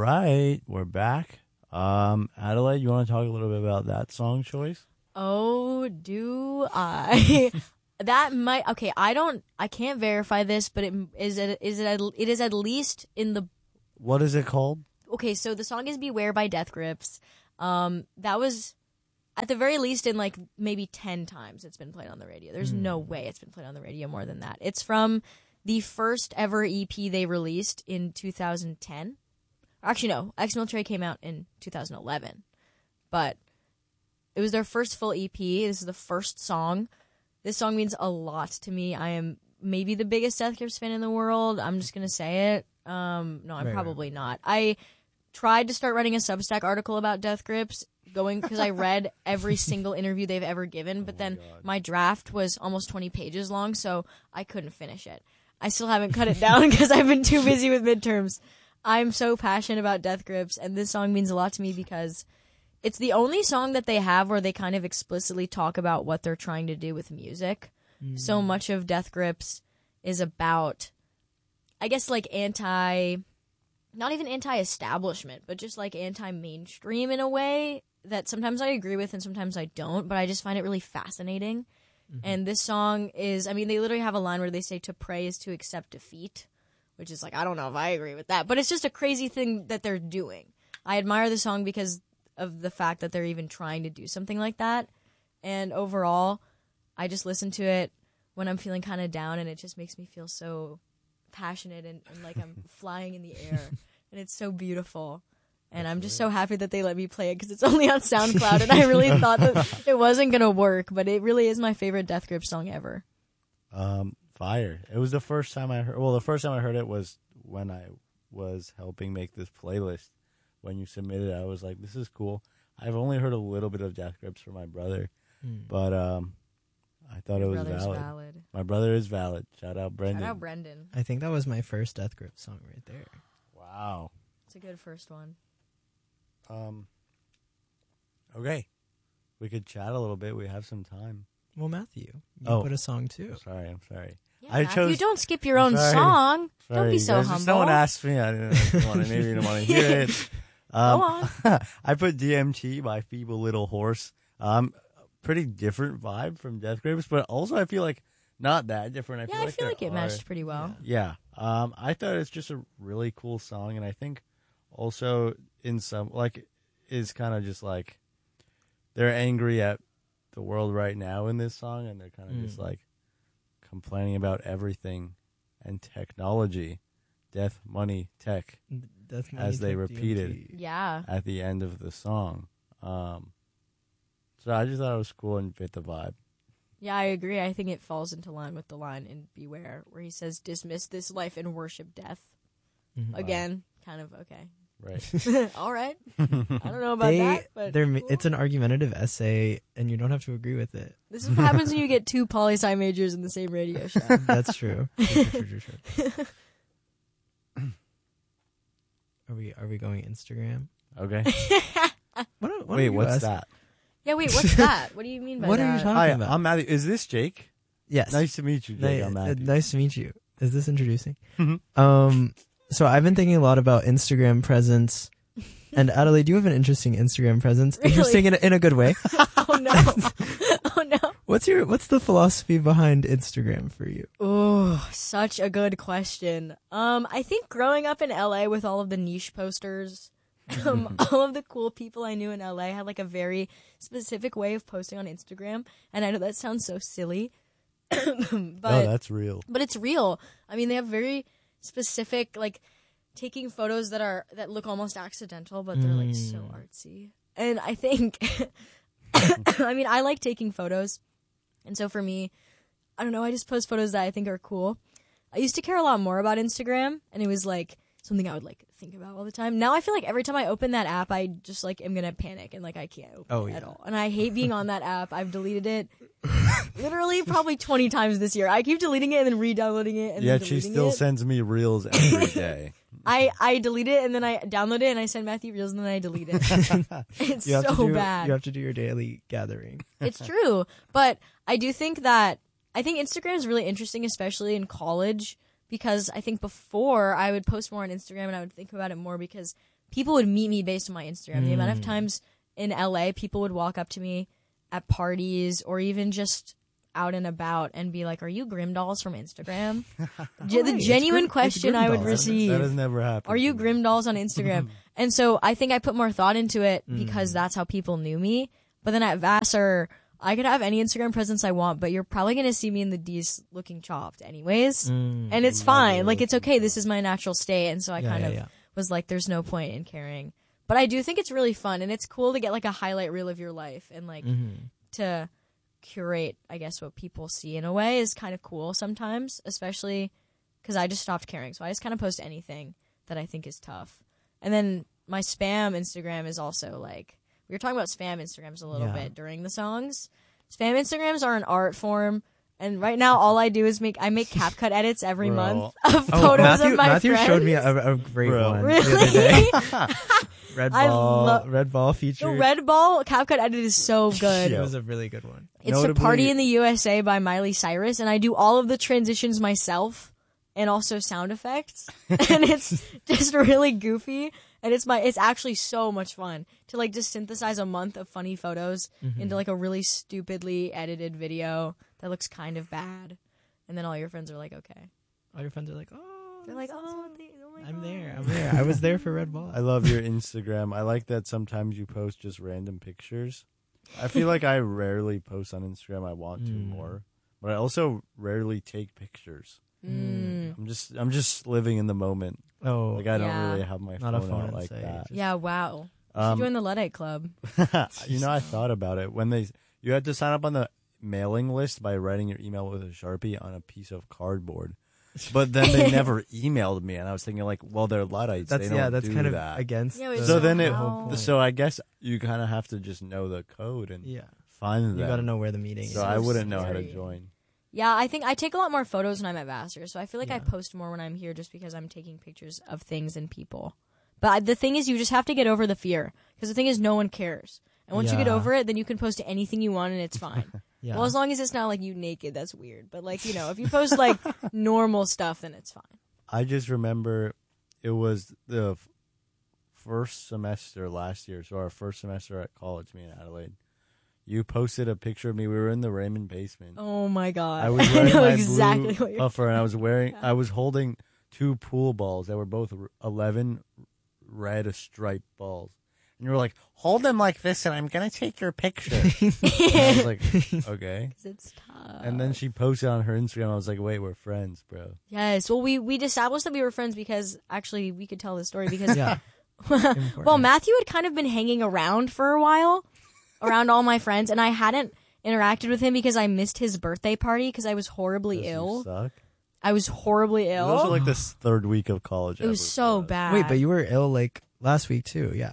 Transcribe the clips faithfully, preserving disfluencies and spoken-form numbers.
right, we're back. Um, Adelaide, you want to talk a little bit about that song choice? Oh, do I? That might okay. I don't. I can't verify this, but it is. It is. It, it is at least in the. What is it called? Okay, so the song is "Beware" by Death Grips. Um, that was at the very least in like maybe ten times it's been played on the radio. There's mm. no way it's been played on the radio more than that. It's from the first ever E P they released in two thousand ten. Actually, no, Ex-Military came out in two thousand eleven, but it was their first full E P. This is the first song. This song means a lot to me. I am maybe the biggest Death Grips fan in the world. I'm just going to say it. Um, no, I'm right, probably right. not. I tried to start writing a Substack article about Death Grips, going because I read every single interview they've ever given, but oh then God. my draft was almost twenty pages long, so I couldn't finish it. I still haven't cut it down because I've been too busy with midterms. I'm so passionate about Death Grips, and this song means a lot to me because it's the only song that they have where they kind of explicitly talk about what they're trying to do with music. Mm. So much of Death Grips is about, I guess, like anti, not even anti-establishment, but just like anti-mainstream in a way that sometimes I agree with and sometimes I don't, but I just find it really fascinating. Mm-hmm. And this song is, I mean, they literally have a line where they say to pray is to accept defeat, which is like, I don't know if I agree with that, but it's just a crazy thing that they're doing. I admire the song because of the fact that they're even trying to do something like that. And overall, I just listen to it when I'm feeling kind of down, and it just makes me feel so passionate and, and like I'm flying in the air. And it's so beautiful. And That's I'm just weird. so happy that they let me play it because it's only on SoundCloud, and I really thought that it wasn't going to work, but it really is my favorite Death Grips song ever. Um, fire. It was the first time I heard, well, the first time I heard it was when I was helping make this playlist. When you submitted it, I was like, this is cool. I've only heard a little bit of Death Grips from my brother, mm. but um, I thought Your it was valid. valid. My brother is valid. Shout out Brendan. Shout out Brendan. I think that was my first Death Grips song right there. Wow. It's a good first one. Um. Okay. We could chat a little bit. We have some time. Well, Matthew, you oh. put a song too. I'm sorry, I'm sorry. Yeah, I Matthew, chose. Don't skip your own sorry. song. Sorry, don't be so guys, humble. Just someone asked me. I didn't want to. Maybe you don't want to hear it. Um, Go on. I put D M T by Feeble Little Horse. Um, pretty different vibe from Death Grips, but also I feel like not that different. I yeah, feel I like feel like it are, matched pretty well. Yeah. Um, I thought it's just a really cool song, and I think also in some like is kind of just like they're angry at the world right now in this song, and they're kind of mm. just like complaining about everything and technology, death, money, tech, death, money, as they tech, repeated D M T. Yeah. at the end of the song. Um, so I just thought it was cool and fit the vibe. Yeah, I agree. I think it falls into line with the line in Beware, where he says, dismiss this life and worship death. Mm-hmm. Again, wow. kind of, okay. Right. All right. I don't know about they, that, but cool. Cool. It's an argumentative essay, and you don't have to agree with it. This is what happens when you get two poli-sci majors in the same radio show. That's true. True, true, true, true, true. Are we are we going Instagram? Okay. what, what Wait, what's asked? that? Yeah, wait, what's that? What do you mean by what that? are you talking Hi, about? I'm Matthew. Is this Jake? Yes. Nice to meet you, Jake. Ni- I'm uh, Matthew. nice to meet you. Is this introducing? Mm-hmm. Um, so I've been thinking a lot about Instagram presence. And Adelaide, you have an interesting Instagram presence. Really? Interesting in a, in a good way. Oh no! Oh no! What's your What's the philosophy behind Instagram for you? Oh, such a good question. Um, I think growing up in L A with all of the niche posters, um, all of the cool people I knew in L A had like a very specific way of posting on Instagram, and I know that sounds so silly, but oh, that's real. But it's real. I mean, they have very specific like. Taking photos that are that look almost accidental, but they're like so artsy. And I think, I mean, I like taking photos, and so for me, I don't know. I just post photos that I think are cool. I used to care a lot more about Instagram, and it was like something I would like think about all the time. Now I feel like every time I open that app, I just like am gonna panic and like I can't open oh, it yeah. at all. And I hate being on that app. I've deleted it literally probably twenty times this year. I keep deleting it and then re-downloading it. And Yet then she deleting still it. sends me reels every day. I, I delete it and then I download it and I send Matthew reels and then I delete it. It's you have so to do, bad. You have to do your daily gathering. It's true. But I do think that, I think Instagram is really interesting, especially in college, because I think before I would post more on Instagram and I would think about it more because people would meet me based on my Instagram. The amount of Mm. times in L A people would walk up to me at parties or even just out and about and be like, "Are you Grimdolls from Instagram?" Ge- the Right, it's genuine Grim- it's question I would Grimdolls. receive. That has never happened. Are you to me. Grimdolls on Instagram? And so I think I put more thought into it because Mm. that's how people knew me. But then at Vassar, I could have any Instagram presence I want, but you're probably going to see me in the D's looking chopped anyways. Mm. And it's Never fine. Like, it's looking okay. This is my natural state. And so I Yeah, kind yeah, of yeah. was like, there's no point in caring. But I do think it's really fun. And it's cool to get like a highlight reel of your life and like Mhm. to curate, I guess, what people see in a way is kind of cool sometimes, especially because I just stopped caring. So I just kind of post anything that I think is tough. And then my spam Instagram is also like, we were talking about spam Instagrams a little Yeah. bit during the songs. Spam Instagrams are an art form. And right now, all I do is make I make CapCut edits every Bro. month of Oh, photos Matthew, of my Matthew friends. showed me a, a great Bro. one Really? the other day. Red I ball, lo- red ball The feature. Red Ball CapCut edit is so good. It was a really good one. It's Notably- a Party in the U S A by Miley Cyrus, and I do all of the transitions myself and also sound effects. And it's just really goofy. And it's my it's actually so much fun to like just synthesize a month of funny photos Mm-hmm. into like a really stupidly edited video that looks kind of bad. And then all your friends are like, okay. All your friends are like, "Oh, They're like, oh, they, oh my I'm God. there. I'm there. I was there for red ball." I love your Instagram. I like that sometimes you post just random pictures. I feel like I rarely post on Instagram. I want to Mm. more, but I also rarely take pictures. Mm. I'm just I'm just living in the moment. Oh, Like I don't Yeah. really have my Not a phone, phone out in like sight. that. Yeah, wow. You Um, should join the Luddite Club. you know, I thought about it when they you had to sign up on the mailing list by writing your email with a Sharpie on a piece of cardboard. But then they never emailed me, and I was thinking like, well, they're Luddites. that's they don't yeah. That's do kind of that. against. Yeah, wait, the, So then it, the whole point. so I guess you kind of have to just know the code and yeah, find them. you got to know where the meeting So is. I wouldn't know how to scary. join. Yeah, I think I take a lot more photos when I'm at Vassar, so I feel like I Yeah. post more when I'm here just because I'm taking pictures of things and people. But I, the thing is, you just have to get over the fear, because the thing is, no one cares. And once you get Yeah. over it, then you can post anything you want and it's fine. Yeah. Well, as long as it's not like you naked, that's weird. But like, you know, if you post like normal stuff, then it's fine. I just remember it was the f- first semester last year, so our first semester at college, me and Adelaide. You posted a picture of me. We were in the Raymond basement. Oh my god, I was I wearing know my exactly blue what you're. puffer, and I was wearing. I was holding two pool balls that were both r- eleven red striped balls, and you were like, "Hold them like this, and I'm gonna take your picture." And I was like, "Okay." 'Cause it's tough. And then she posted on her Instagram. I was like, "Wait, we're friends, bro." Yes, well, we we established that we were friends because actually we could tell the story because yeah. well, Important. Matthew had kind of been hanging around for a while, around all my friends, and I hadn't interacted with him because I missed his birthday party because I was horribly Does you ill. Suck. I was horribly It was also ill. like this third week of college. It was ever so for us. bad. Wait, but you were ill like last week too. Yeah.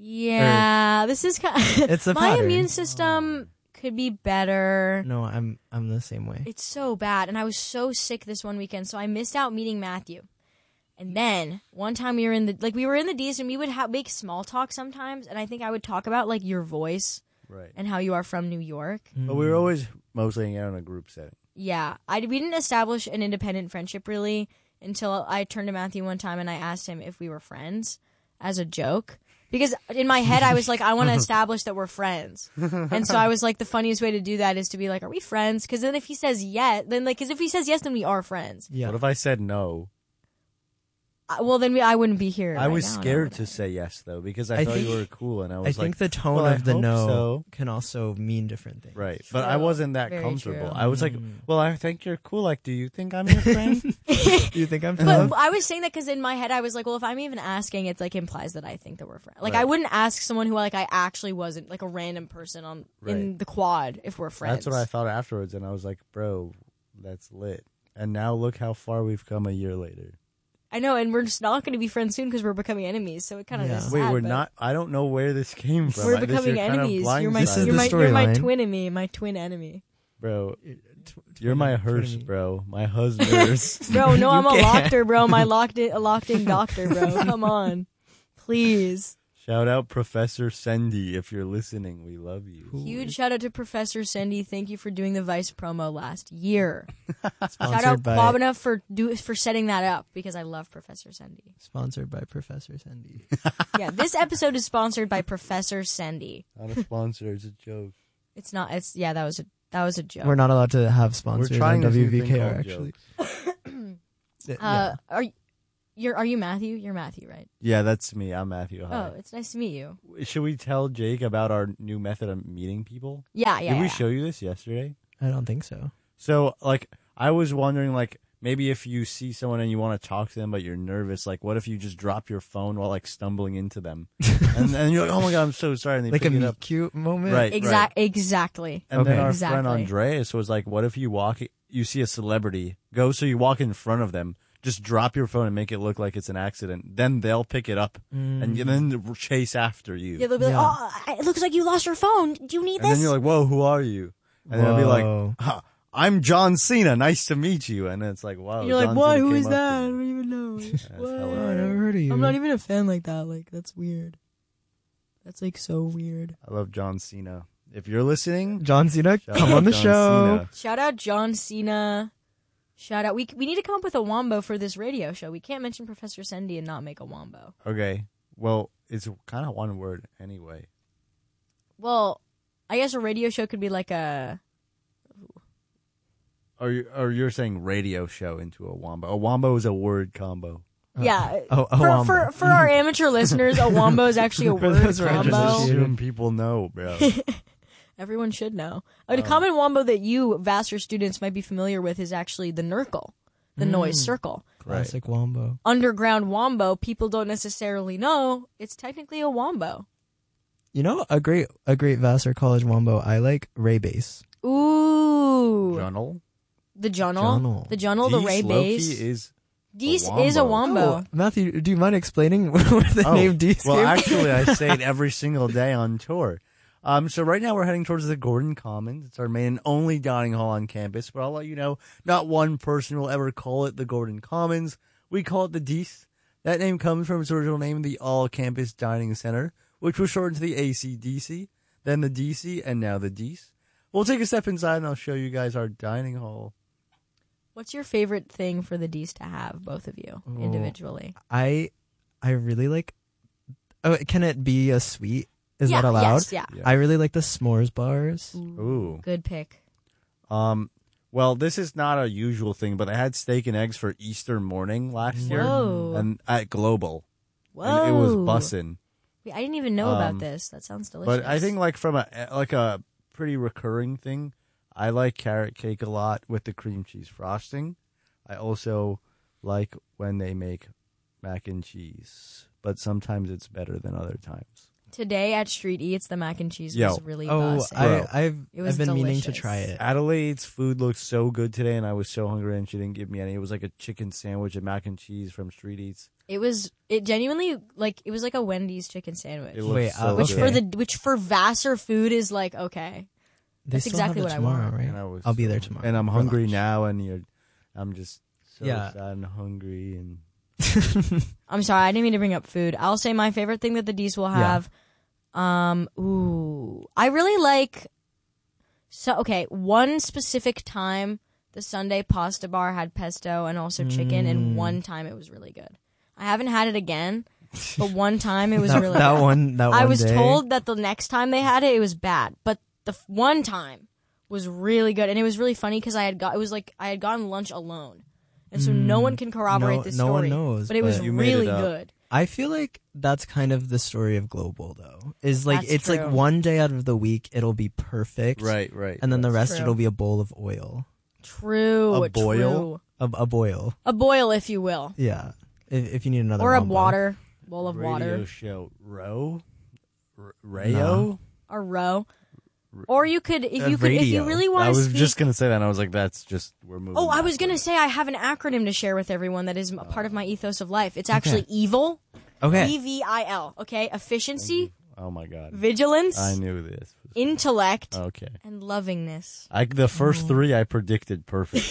yeah, this is kind. Of, It's a my pattern. immune system could be better. No, I'm I'm the same way. It's so bad, and I was so sick this one weekend, so I missed out meeting Matthew. And then one time we were in the like we were in the D's, and we would have make small talk sometimes, and I think I would talk about like your voice Right. and how you are from New York. But we were always mostly hanging out in a group setting. Yeah, I we didn't establish an independent friendship really until I turned to Matthew one time and I asked him if we were friends as a joke. Because in my head I was like, I want to establish that we're friends, and so I was like, the funniest way to do that is to be like, are we friends? Because then if he says yes, then like, because if he says yes, then we are friends. Yeah. What if I said no? Uh, well, then we, I wouldn't be here. I right was now, scared no. to say yes though because I, I thought think- you were cool, and I I was think like, the tone well, I of the hope no so. can also mean different things. right. But I True. wasn't that Very comfortable. true. I was like, Mm. well, I think you're cool. Like, do you think I'm your friend? Do you think I'm? But I was saying that because in my head I was like, well, if I'm even asking, it like implies that I think that we're friends. Like I Right. wouldn't ask someone who like I actually wasn't, like a random person on in Right. the quad, if we're friends. That's what I thought afterwards, and I was like, bro, that's lit. And now look how far we've come a year later. I know, and we're just not going to be friends soon because we're becoming enemies. So it kind of Yeah. is Wait, sad, we're but not. I don't know where this came from. We're I- this- becoming you're kind of enemies. You're my, This is you're the my, you're my storyline. twin enemy, my twin enemy. bro. T- You're my Twitter hearse, me. bro. My husband's. Bro, no, You I'm a can't. doctor, bro. My locked in, a locked in doctor, bro. Come on, please. Shout out Professor Sendy if you're listening. We love you. Huge shout out to Professor Cindy. Thank you for doing the Vice promo last year. Sponsored Shout out by, Kwabena for do for setting that up because I love Professor Sendy. Sponsored by Professor Sandy. Yeah, this episode is sponsored by Professor Sendy. Not a sponsor. It's a joke. It's not. It's yeah. That was a that was a joke. We're not allowed to have We're sponsors trying on this new W V thing K R, called actually. jokes. Uh, are you? You're, are you Matthew? You're Matthew, right? Yeah, that's me. I'm Matthew. Hi. Oh, it's nice to meet you. Should we tell Jake about our new method of meeting people? Yeah, yeah. Did we yeah. show you this yesterday? I don't think so. So, like, I was wondering, like, maybe if you see someone and you want to talk to them, but you're nervous, like, what if you just drop your phone while, like, stumbling into them? and, and you're like, oh my God, I'm so sorry. And they Like a pick it meet up. cute moment? Right. Exact, exactly. And then Okay. our Exactly. friend Andreas was like, what if you walk, you see a celebrity, go so you walk in front of them, just drop your phone and make it look like it's an accident. Then they'll pick it up Mm. and then chase after you. Yeah, they'll be like, Yeah. "Oh, it looks like you lost your phone. Do you need and this?" then you're like, whoa, who are you? And they'll be like, Whoa. huh, I'm John Cena. Nice to meet you. And it's like, wow. And you're like, John "What? Cena Who came is up to that? I me." don't even know." That's What? Oh, I hilarious. never heard of you. I'm not even a fan like that. Like, that's weird. That's like so weird. I love John Cena. If you're listening, John Cena, shout come out on the John show. Cena. Shout out John Cena. Shout out. We we need to come up with a wombo for this radio show. We can't mention Professor Sendy and not make a wombo. Okay. Well, it's kind of one word anyway. Well, I guess a radio show could be like a. Or, you, or you're saying radio show into a wombo. A wombo is a word combo. Yeah. Oh, a for, wombo. for for our amateur listeners, a wombo is actually a For word those who are I just combo. interested. assume people know, bro. Everyone should know. A Um, common wombo that you Vassar students might be familiar with is actually the Nurgle, the Mm. noise circle. Classic wombo. Underground wombo, people don't necessarily know it's technically a wombo. You know, a great a great Vassar College wombo I like, Ray Bass. Ooh, Journal. the Journal, Journal. the Journal, the Ray Loki Bass. is Dees a is a wombo. wombo. Oh, Matthew, do you mind explaining where the Oh, name Dees well, came from? actually, I say it every single day on tour. Um, so right now we're heading towards the Gordon Commons. It's our main and only dining hall on campus. But I'll let you know, not one person will ever call it the Gordon Commons. We call it the Dees. That name comes from its original name, the All Campus Dining Center, which was shortened to the A C D C, then the D C, and now the Dees. We'll take a step inside and I'll show you guys our dining hall. What's your favorite thing for the Dees to have, both of you, Oh. individually? I I really like. Oh, can it be a sweet? Is yeah, that allowed? Yes, yeah. Yeah. I really like the s'mores bars. Ooh. Good pick. Um, well, this is not a usual thing, but I had steak and eggs for Easter morning last year, Whoa. and at Global, Whoa. and it was bussin'. Wait, I didn't even know Um, about this. That sounds delicious. But I think like from a like a pretty recurring thing, I like carrot cake a lot with the cream cheese frosting. I also like when they make mac and cheese, but sometimes it's better than other times. today at Street Eats, the mac and cheese Yo. was really Oh, bussin'. I, Bro. I've It was I've been meaning to delicious. try it. Adelaide's food looked so good today, and I was so hungry, and she didn't give me any. It was like a chicken sandwich and mac and cheese from Street Eats. It was it genuinely like it was like a Wendy's chicken sandwich. It looked Wait, so uh, which good. for the which for Vassar food is like okay. They That's still exactly have what it I tomorrow, want. right? And I was I'll be so- there tomorrow And I'm for hungry lunch. now, and you're, I'm just so Yeah. sad and hungry, and I'm sorry, I didn't mean to bring up food. I'll say my favorite thing that the D's will have. Um, ooh, I really like. So okay, one specific time the Sunday pasta bar had pesto and also chicken, Mm. and one time it was really good. I haven't had it again, but one time it was that, really that good. one. That I one was day, told that the next time they had it, it was bad, but the f- one time was really good, and it was really funny because I had got it was like I had gotten lunch alone, and so no Mm. one can corroborate No- this no one story. knows, but it was but- You made it really up. good. I feel like that's kind of the story of Global, though. Is like That's it's true. like one day out of the week it'll be perfect, right, right. and then the That's rest true. it'll be a bowl of oil, True, A boil? true. a, a boil. A boil, if you will, Yeah, if, if you need another or a wombo. water bowl of radio water, show Ro, R- Rayo. No. a row, or you could if Uh, you could if you radio. really I want to was speak. just gonna say that, and I was like, "That's just we're moving." Oh, I was gonna backwards. say I have an acronym to share with everyone that is a part of my ethos of life. It's actually EVIL, Okay, E V I L. Okay, efficiency, Oh my god, vigilance, I knew this. intellect, Okay, and lovingness. I the first three I predicted perfect.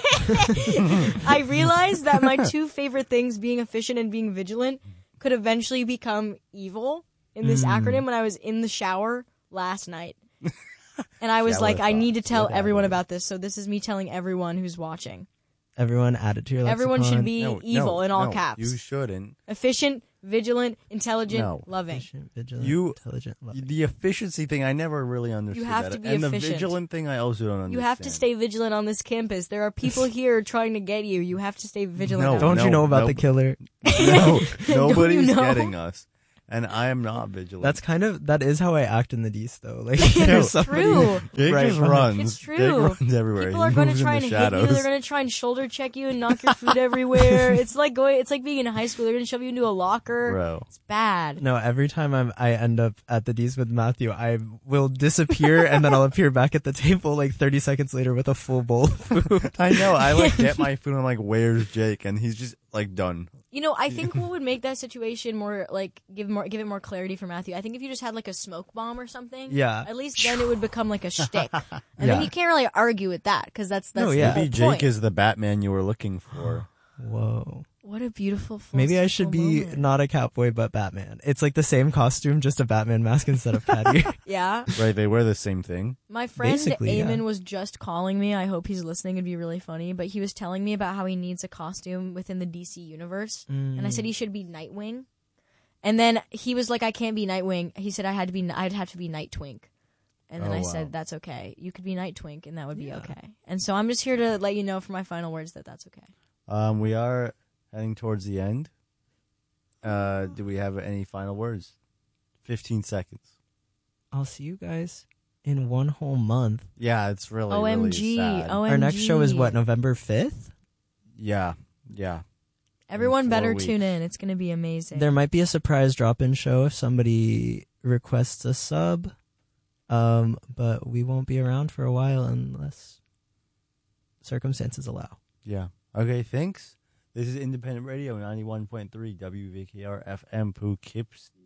I realized that my two favorite things, being efficient and being vigilant, could eventually become evil. in this Mm. acronym when I was in the shower last night. And I was Shower like, I need to thoughts. tell What everyone happened? about this. So this is me telling everyone who's watching. Everyone add it to your Everyone lexicon. should be No, evil no, in all no, caps. You shouldn't. Efficient, vigilant, intelligent, No. loving. Efficient, vigilant, You- intelligent, loving. The efficiency thing, I never really understood. have that. to be and efficient. the vigilant thing, I also don't understand. You have to stay vigilant on this campus. There are people here trying to get you. You have to stay vigilant. No, on Don't it. you know about no. the killer? No, you nobody's know? getting us, and I am not vigilant. That's kind of that is how I act in the D's though. Like It's there's somebody- true. Jake Right, just right. runs. It's true. Jake runs everywhere. People He are going to moves in try the and hit you. shadows. They're going to try and shoulder check you and knock your food everywhere. It's like going. It's like being in high school. They're going to shove you into a locker. Bro. It's bad. No, every time I'm, I end up at the D's with Matthew, I will disappear and then I'll appear back at the table like thirty seconds later with a full bowl of food. I know. I like get my food. And I'm like, "Where's Jake?" And he's just like done. You know, I think what would make that situation more like give more give it more clarity for Matthew. I think if you just had like a smoke bomb or something. Yeah. At least then it would become like a shtick, and Yeah. then you can't really argue with that because that's that's No, the yeah. whole Maybe Jake point. is the Batman you were looking for. Whoa. What a beautiful. Full Maybe I circle should be moment. not a Catboy but Batman. It's like the same costume, just a Batman mask instead of Patty. Yeah. Right? They wear the same thing. My friend Basically, Eamon yeah. was just calling me. I hope he's listening. It'd be really funny. But he was telling me about how he needs a costume within the D C universe. And I said he should be Nightwing. And then he was like, I can't be Nightwing. He said I had to be, I'd have to be Nightwink. And then Oh, I wow. said, that's okay. You could be Nightwink and that would be Yeah. okay. And so I'm just here to let you know for my final words that that's okay. Um, we are heading towards the end. Uh, do we have any final words? Fifteen seconds. I'll see you guys in one whole month. Yeah, it's really O M G. really sad. O M G. Our next show is what, November fifth? Yeah, yeah. Everyone four better weeks. tune in. It's going to be amazing. There might be a surprise drop-in show if somebody requests a sub. Um, but we won't be around for a while unless circumstances allow. Yeah. Okay, thanks. This is Independent Radio ninety-one point three W V K R F M Poughkeepsie.